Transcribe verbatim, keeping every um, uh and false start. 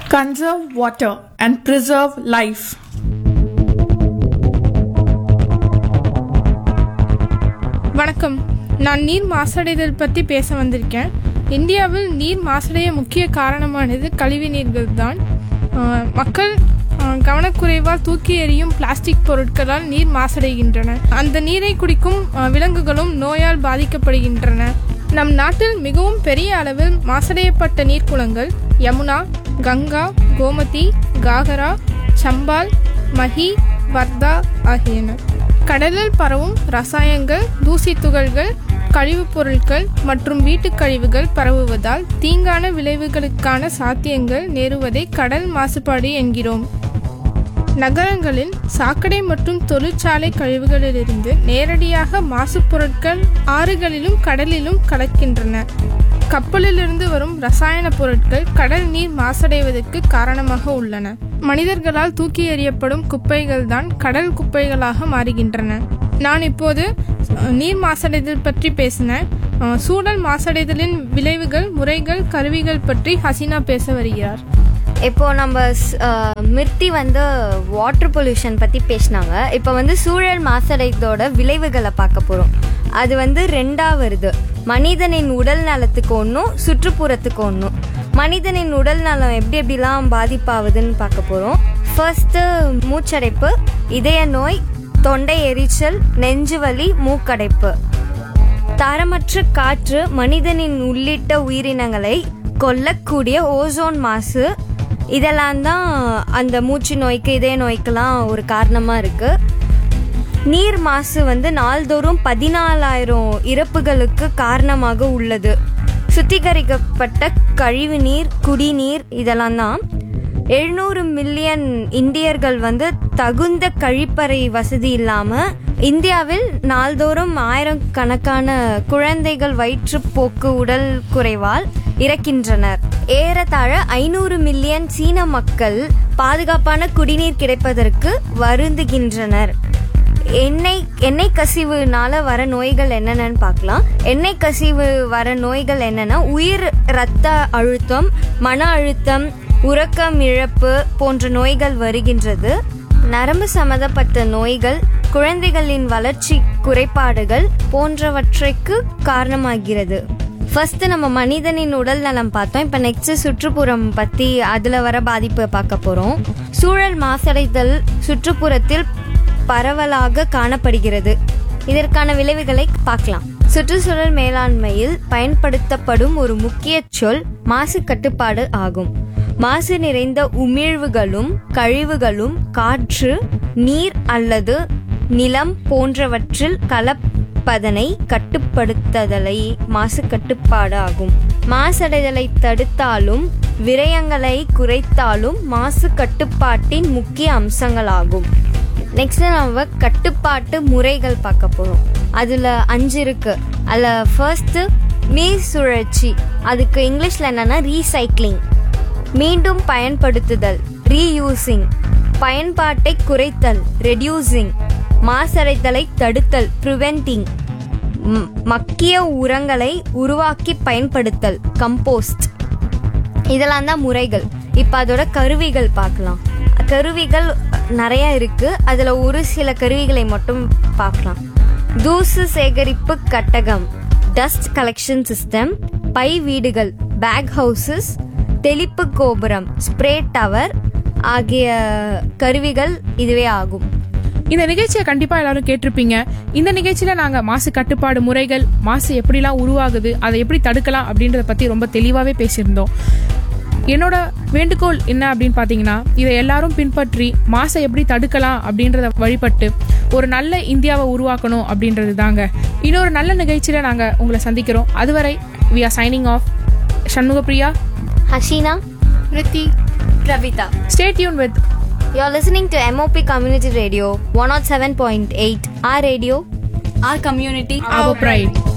Conserve water and preserve life. வணக்கம். நான் நீர் மாசடைதல் பற்றி பேச வந்திருக்கேன். இந்தியாவில் நீர் மாசடைய முக்கிய காரணமானது கழிவு நீர்கள் தான். மக்கள் கவனக்குறைவால் தூக்கி எறியும் பிளாஸ்டிக் பொருட்களால் நீர் மாசடைகின்றன. அந்த நீரை குடிக்கும் விலங்குகளும் நோயால் பாதிக்கப்படுகின்றன. நம் நாட்டில் மிகவும் பெரிய அளவில் மாசடையப்பட்ட நீர்க்குளங்கள் யமுனா, கங்கா, கோமதி, காகரா, சம்பால், மஹி, வர்தா ஆகியன. கடலில் பரவும் ரசாயனங்கள், தூசி துகள்கள், கழிவுப் பொருட்கள் மற்றும் வீட்டுக் கழிவுகள் பரவுவதால் தீங்கான விளைவுகளுக்கான சாத்தியங்கள் நேருவதை கடல் மாசுபாடு என்கிறோம். நகரங்களில் சாக்கடை மற்றும் தொழிற்சாலை கழிவுகளிலிருந்து நேரடியாக மாசு பொருட்கள் ஆறுகளிலும் கடலிலும் கலக்கின்றன. கப்பலிலிருந்து வரும் ரசாயன பொருட்கள் கடல் நீர் மாசடைவதற்கு காரணமாக உள்ளன. மனிதர்களால் தூக்கி எறியப்படும் குப்பைகள் தான் கடல் குப்பைகளாக மாறுகின்றன. நான் இப்போது நீர் மாசடைதல் பற்றி பேசினேன். சூழல் மாசடைதலின் விளைவுகள், முறைகள், கருவிகள் பற்றி ஹசீனா பேச வருகிறார். இப்போ நம்ம மிர்த்தி வந்து வாட்டர் பொல்யூஷன் பற்றி பேசினாங்க. இப்போ வந்து சூழல் மாசடைதோட விளைவுகளை பார்க்க போகிறோம். அது வந்து ரெண்டா வருது. மனிதனின் உடல் நலத்துக்கு ஒன்றும், சுற்றுப்புறத்துக்கு ஒன்றும். மனிதனின் உடல் நலம் எப்படி எப்படிலாம் பாதிப்பாகுதுன்னு பார்க்க போகிறோம். ஃபர்ஸ்ட்டு மூச்சடைப்பு, இதய நோய், தொண்டை எரிச்சல், நெஞ்சு வலி, மூக்கடைப்பு. தரமற்ற காற்று, மனிதனின் உள்ளிட்ட உயிரினங்களை கொல்லக்கூடிய ஓசோன் மாசு, இதெல்லாம் தான் அந்த மூச்சு நோய்க்கு, இதய நோய்க்கெல்லாம் ஒரு காரணமாக இருக்குது. நீர் மாசு வந்து நாள்தோறும் பதினாலாயிரம் இறப்புகளுக்கு காரணமாக உள்ளது. சுத்திகரிக்கப்பட்ட கழிவு நீர், குடிநீர் இதெல்லாம் தான். எழுநூறு மில்லியன் இந்தியர்கள் வந்து தகுந்த கழிப்பறை வசதி இல்லாமல் இந்தியாவில் நாள்தோறும் ஆயிரக்கணக்கான குழந்தைகள் வயிற்றுப்போக்கு உடல் குறைவால் இறக்கின்றனர். ஏறத்தாழ ஐநூறு மில்லியன் சீன மக்கள் பாதுகாப்பான குடிநீர் கிடைப்பதற்கு வருந்துகின்றனர். எண்ணெய் எண்ணெய் கசிவுனால வர நோய்கள் என்னென்னு பார்க்கலாம். எண்ணெய் கசிவு வர நோய்கள் என்னென்னா உயிர் இரத்த அழுத்தம், மன அழுத்தம், உறக்கம் இழப்பு போன்ற நோய்கள் வருகின்றது. நரம்பு சம்பந்தப்பட்ட நோய்கள், குழந்தைகளின் வளர்ச்சி குறைபாடுகள் போன்றவற்றைக்கு காரணமாகிறது. ஃபர்ஸ்ட் நம்ம மனிதனின் உடல் நலம் பார்த்தோம். இப்போ நெக்ஸ்ட் சுற்றுப்புறம் பற்றி அதில் வர பாதிப்பை பார்க்க போகிறோம். சூழல் மாசடைதல் சுற்றுப்புறத்தில் பரவலாக காணப்படுகிறது. இதற்கான விளைவுகளை பார்க்கலாம். சுற்றுச்சூழல் மேலாண்மையில் பயன்படுத்தப்படும் ஒரு முக்கிய சொல் மாசு கட்டுப்பாடு ஆகும். மாசு நிறைந்த உமிழ்வுகளும் கழிவுகளும் காற்று, நீர் அல்லது நிலம் போன்றவற்றில் கலப்பதனை கட்டுப்படுத்துதலை மாசு கட்டுப்பாடு ஆகும். மாசடைதலை தடுத்தாலும் விரயங்களை குறைத்தாலும் மாசு கட்டுப்பாட்டின் முக்கிய அம்சங்களாகும். நெக்ஸ்ட் நம்ம கட்டுப்பாட்டு முறைகள் பார்க்க போறோம். அதுல அஞ்சு இருக்கு. அதுல ஃபர்ஸ்ட் மீள் சுழற்சி, அதுக்கு இங்கிலீஷ்ல என்னன்னா ரீசைக்ளிங். மீண்டும் பயன்படுத்துதல், ரீயூசிங். பயன்பாட்டை குறைத்தல், ரெடியூசிங். மாசடைதலை தடுத்தல், ப்ரிவென்டிங். மக்கிய உரங்களை உருவாக்கி பயன்படுத்தல், கம்போஸ்ட். இதெல்லாம் தான் முறைகள். இப்போ அதோட கருவிகள் பார்க்கலாம். கருவிகள் நிறைய இருக்கு. அதுல ஒரு சில கருவிகளை மட்டும் பார்க்கலாம். தூசு சேகரிப்பு கட்டகம், டஸ்ட் கலெக்ஷன் சிஸ்டம், பை வீடுகள், பேக் ஹவுசஸ், தெளிப்பு கோபுரம், ஸ்ப்ரே டவர் ஆகிய கருவிகள் இதுவே ஆகும். இந்த நிகழ்ச்சியை கண்டிப்பா எல்லாரும் கேட்டிருப்பீங்க. இந்த நிகழ்ச்சியில நாங்க மாசு கட்டுப்பாடு முறைகள், மாசு எப்படிலாம் உருவாகுது, அதை எப்படி தடுக்கலாம் அப்படின்றத பத்தி ரொம்ப தெளிவாவே பேசியிருந்தோம். என்னோட வேண்டுகோள் என்ன அப்படின்னு பாத்தீங்கன்னா, இதை எல்லாரும் பின்பற்றி மாசை எப்படி தடுக்கலாம் அப்படின்றத வழிபட்டு ஒரு நல்ல இந்தியாவை உருவாக்கணும் அப்படின்றது தாங்க. இன்னொரு நல்ல நிகழ்ச்சியில நாங்க உங்களை சந்திக்கிறோம். அதுவரை we are signing off. Shanmugapriya, Hasina, Riddhi, Pravitha. Stay tuned with You're listening to M O P Community Radio one oh seven point eight. Our radio, our community, our pride.